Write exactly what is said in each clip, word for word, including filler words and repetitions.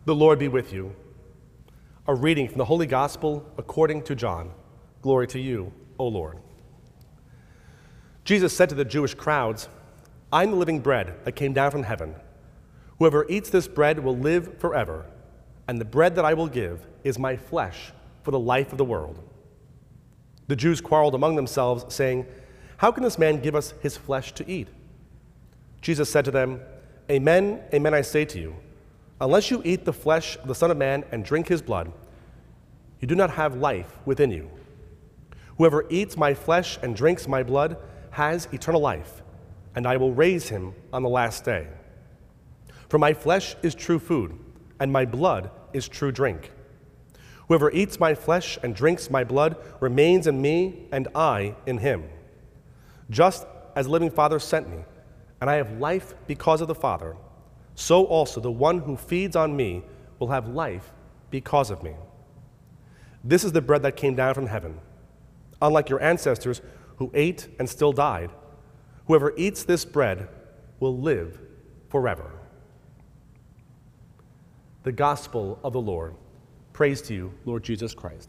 The Lord be with you. A reading from the Holy Gospel according to John. Glory to you, O Lord. Jesus said to the Jewish crowds, "I am the living bread that came down from heaven. Whoever eats this bread will live forever, and the bread that I will give is my flesh for the life of the world." The Jews quarreled among themselves, saying, "How can this man give us his flesh to eat?" Jesus said to them, "Amen, amen, I say to you, unless you eat the flesh of the Son of Man and drink his blood, you do not have life within you. Whoever eats my flesh and drinks my blood has eternal life, and I will raise him on the last day. For my flesh is true food, and my blood is true drink. Whoever eats my flesh and drinks my blood remains in me, and I in him. Just as the living Father sent me, and I have life because of the Father, so also the one who feeds on me will have life because of me. This is the bread that came down from heaven. Unlike your ancestors who ate and still died, whoever eats this bread will live forever." The Gospel of the Lord. Praise to you, Lord Jesus Christ.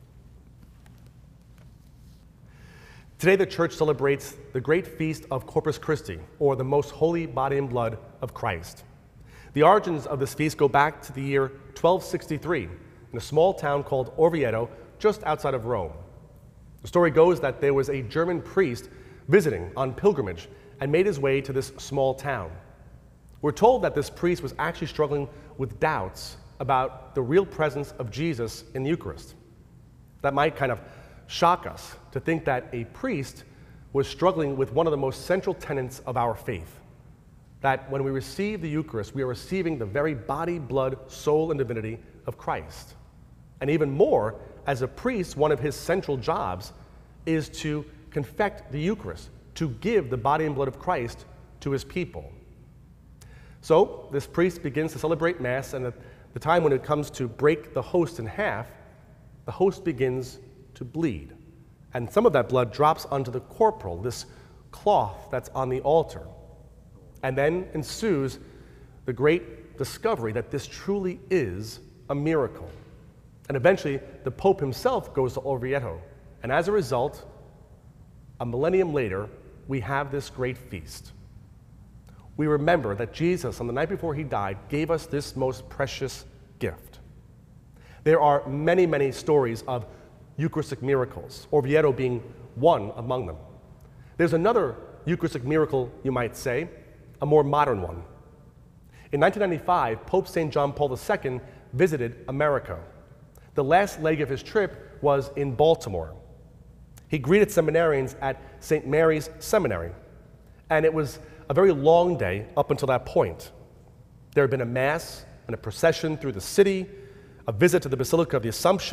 Today the Church celebrates the great feast of Corpus Christi, or the most holy body and blood of Christ. The origins of this feast go back to the year twelve sixty-three in a small town called Orvieto, just outside of Rome. The story goes that there was a German priest visiting on pilgrimage and made his way to this small town. We're told that this priest was actually struggling with doubts about the real presence of Jesus in the Eucharist. That might kind of shock us to think that a priest was struggling with one of the most central tenets of our faith, that when we receive the Eucharist, we are receiving the very body, blood, soul, and divinity of Christ. And even more, as a priest, one of his central jobs is to confect the Eucharist, to give the body and blood of Christ to his people. So this priest begins to celebrate Mass, and at the time when it comes to break the host in half, the host begins to bleed. And some of that blood drops onto the corporal, this cloth that's on the altar. And then ensues the great discovery that this truly is a miracle. And eventually, the Pope himself goes to Orvieto. And as a result, a millennium later, we have this great feast. We remember that Jesus, on the night before he died, gave us this most precious gift. There are many, many stories of Eucharistic miracles, Orvieto being one among them. There's another Eucharistic miracle, you might say, a more modern one. In nineteen ninety-five, Pope Saint John Paul the Second visited America. The last leg of his trip was in Baltimore. He greeted seminarians at Saint Mary's Seminary, and it was a very long day up until that point. There had been a Mass and a procession through the city, a visit to the Basilica of the Assumption,